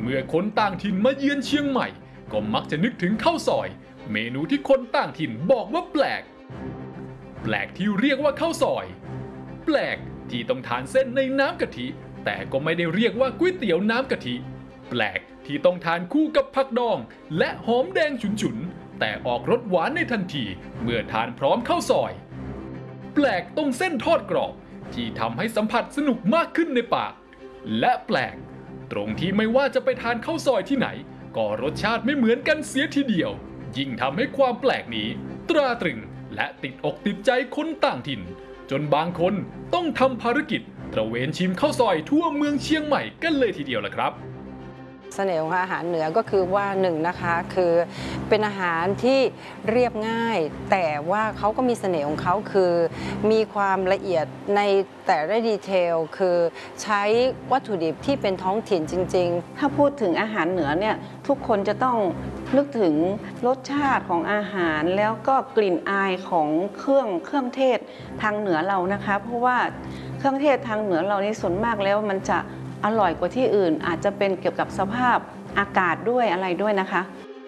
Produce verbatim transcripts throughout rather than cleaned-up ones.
เมื่อคนต่างถิ่นมาเยือนเชียงใหม่ก็มักจะนึกถึงข้าวซอยเมนูที่คนต่างถิ่นบอกว่าแปลกแปลกที่เรียกว่าข้าวซอยแปลกที่ต้องทานเส้นในน้ำกะทิแต่ก็ไม่ได้เรียกว่าก๋วยเตี๋ยวน้ำกะทิแปลกที่ต้องทานคู่กับผักดองและหอมแดงฉุนๆแต่ออกรสหวานในทันทีเมื่อทานพร้อมข้าวซอยแปลกตรงเส้นทอดกรอบที่ทำให้สัมผัสสนุกมากขึ้นในปากและแปลกตรงที่ไม่ว่าจะไปทานข้าวซอยที่ไหนก็รสชาติไม่เหมือนกันเสียทีเดียวยิ่งทำให้ความแปลกนี้ตราตรึงและติดอกติดใจคนต่างถิ่นจนบางคนต้องทำภารกิจตระเวนชิมข้าวซอยทั่วเมืองเชียงใหม่กันเลยทีเดียวล่ะครับเสน่ห์ของอาหารเหนือก็คือว่าหนึ่งนะคะคือเป็นอาหารที่เรียบง่ายแต่ว่าเขาก็มีเสน่ห์ของเขาคือมีความละเอียดในแต่ละดีเทลคือใช้วัตถุดิบที่เป็นท้องถิ่นจริงๆถ้าพูดถึงอาหารเหนือเนี่ยทุกคนจะต้องนึกถึงรสชาติของอาหารแล้วก็กลิ่นอายของเครื่องเครื่องเทศทางเหนือเรานะคะเพราะว่าเครื่องเทศทางเหนือเรานี่ส่วนมากแล้วมันจะอร่อยกว่าที่อื่นอาจจะเป็นเกี่ยวกับสภาพอากาศด้วยอะไรด้วยนะคะ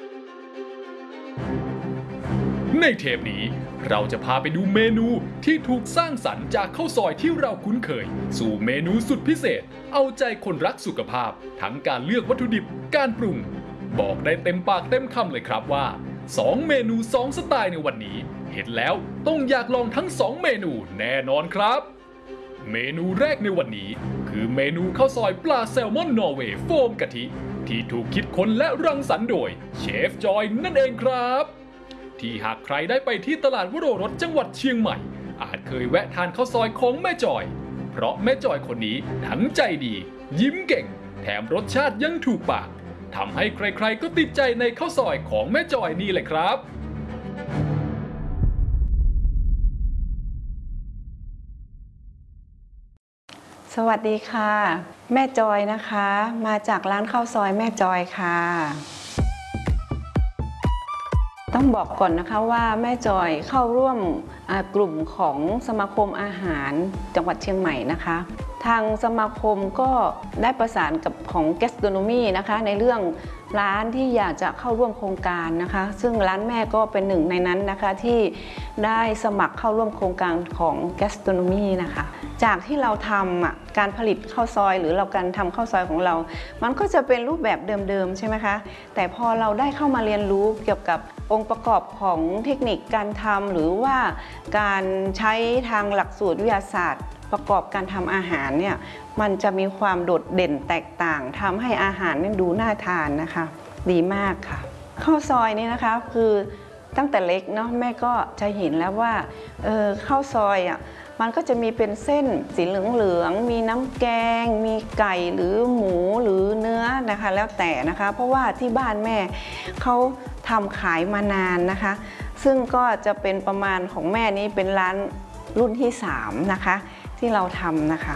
ในเทปนี้เราจะพาไปดูเมนูที่ถูกสร้างสรรค์จากข้าวซอยที่เราคุ้นเคยสู่เมนูสุดพิเศษเอาใจคนรักสุขภาพทั้งการเลือกวัตถุดิบการปรุงบอกได้เต็มปากเต็มคำเลยครับว่าสองเมนูสองสไตล์ในวันนี้เห็นแล้วต้องอยากลองทั้งสองเมนูแน่นอนครับเมนูแรกในวันนี้คือเมนูข้าวซอยปลาแซลมอนนอร์เวย์โฟมกะทิที่ถูกคิดค้นและรังสรรค์โดยเชฟจอยนั่นเองครับที่หากใครได้ไปที่ตลาดวโรรสจังหวัดเชียงใหม่อาจเคยแวะทานข้าวซอยของแม่จอยเพราะแม่จอยคนนี้ทั้งใจดียิ้มเก่งแถมรสชาติยังถูกปากทำให้ใครๆก็ติดใจในข้าวซอยของแม่จอยนี่แหละครับสวัสดีค่ะแม่จอยนะคะมาจากร้านข้าวซอยแม่จอยค่ะต้องบอกก่อนนะคะว่าแม่จอยเข้าร่วมกลุ่มของสมาคมอาหารจังหวัดเชียงใหม่นะคะทางสมาคมก็ได้ประสานกับของ Gastronomy นะคะในเรื่องร้านที่อยากจะเข้าร่วมโครงการนะคะซึ่งร้านแม่ก็เป็นหนึ่งในนั้นนะคะที่ได้สมัครเข้าร่วมโครงการของ Gastronomy นะคะจากที่เราทำการผลิตข้าวซอยหรือเราการทำข้าวซอยของเรามันก็จะเป็นรูปแบบเดิมๆใช่ไหมคะแต่พอเราได้เข้ามาเรียนรู้เกี่ยวกับองค์ประกอบของเทคนิคการทำหรือว่าการใช้ทางหลักสูตรวิทยาศาสตร์ประกอบการทำอาหารเนี่ยมันจะมีความโดดเด่นแตกต่างทำให้อาหารนี่ดูน่าทานนะคะดีมากค่ะข้าวซอยนี่นะคะคือตั้งแต่เล็กเนาะแม่ก็จะเห็นแล้วว่าเออข้าวซอยอ่ะมันก็จะมีเป็นเส้นสีเหลืองๆมีน้ำแกงมีไก่หรือหมูหรือเนื้อนะคะแล้วแต่นะคะเพราะว่าที่บ้านแม่เขาทำขายมานานนะคะซึ่งก็จะเป็นประมาณของแม่นี้เป็นร้านรุ่นที่สามนะคะที่เราทำนะคะ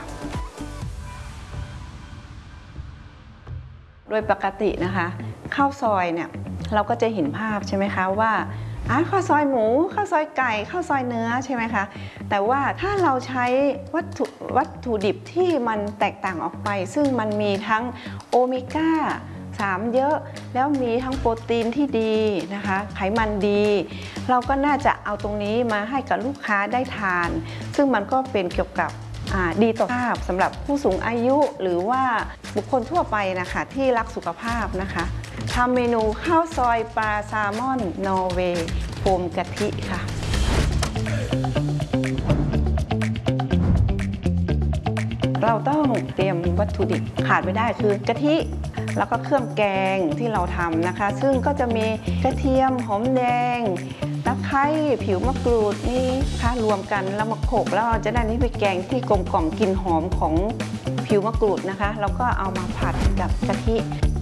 โดยปกตินะคะข้าวซอยเนี่ยเราก็จะเห็นภาพใช่ไหมคะว่าข้าวซอยหมูข้าวซอยไก่ข้าวซอยเนื้อใช่ไหมคะแต่ว่าถ้าเราใช้วัตถุวัตถุดิบที่มันแตกต่างออกไปซึ่งมันมีทั้งโอเมก้าสามเยอะแล้วมีทั้งโปรตีนที่ดีนะคะไขมันดีเราก็น่าจะเอาตรงนี้มาให้กับลูกค้าได้ทานซึ่งมันก็เป็นเกี่ยวกับดีต่อสุขภาพสำหรับผู้สูงอายุหรือว่าบุคคลทั่วไปนะคะที่รักสุขภาพนะคะทำเมนูข้าวซอยปลาแซลมอนนอร์เวย์โฟมกะทิค่ะเราต้องเตรียมวัตถุดิบขาดไม่ได้คือกะทิแล้วก็เครื่องแกงที่เราทำนะคะซึ่งก็จะมีกระเทียมหอมแดงตะไคร้ผิวมะกรูดนี่ค่ะรวมกันแล้วมาโขลกแล้วเราจะได้นี่เป็นแกงที่กลมกล่อมกลิ่นหอมของผิวมะกรูดนะคะแล้วก็เอามาผัดกับกะทิ